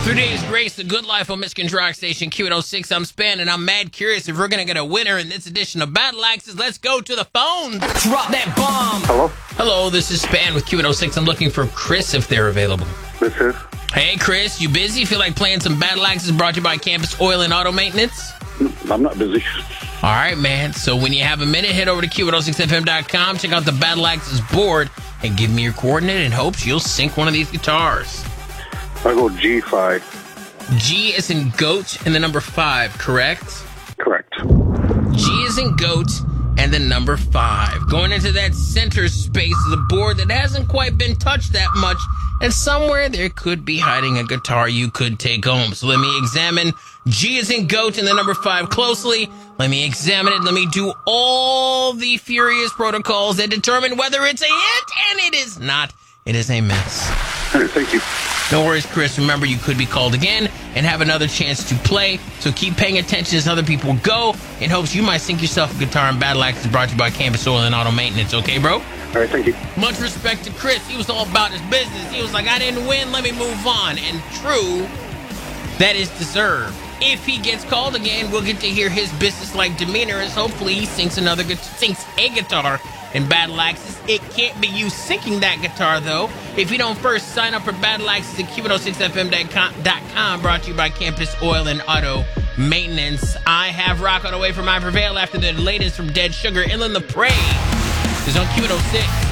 3 days grace, the good life on Michigan's rock station, Q106. I'm Span, and I'm mad curious if we're going to get a winner in this edition of Battle Axes. Let's go to the phone. Drop that bomb. Hello? Hello, this is Span with Q106. I'm looking for Chris if they're available. This is? Hey, Chris, you busy? Feel like playing some Battle Axes brought to you by Campus Oil and Auto Maintenance? I'm not busy. All right, man. So when you have a minute, head over to Q106FM.com, check out the Battle Axes board, and give me your coordinate in hopes you'll sync one of these guitars. I go G5. G is in goat and the number 5, correct? Correct. G is in goat and the number 5. Going into that center space of the board that hasn't quite been touched that much, and somewhere there could be hiding a guitar you could take home. So let me examine G is in goat and the number 5 closely. Let me examine it. Let me do all the furious protocols that determine whether it's a hit, and it is not. It is a miss. All right, thank you. No worries, Chris. Remember, you could be called again and have another chance to play. So keep paying attention as other people go in hopes you might sink yourself a guitar. And Battle Axes brought to you by Campus Oil and Auto Maintenance. Okay, bro? All right, thank you. Much respect to Chris. He was all about his business. He was like, I didn't win. Let me move on. And true, that is deserved. If he gets called again, we'll get to hear his business-like demeanor as hopefully he sinks a guitar in Battle Axes. It can't be you sinking that guitar, though, if you don't first sign up for Battle Axes at Q106FM.com, brought to you by Campus Oil and Auto Maintenance. I have Rock on the way from I Prevail after the latest from Dead Sugar. Inland the Prey is on Q106.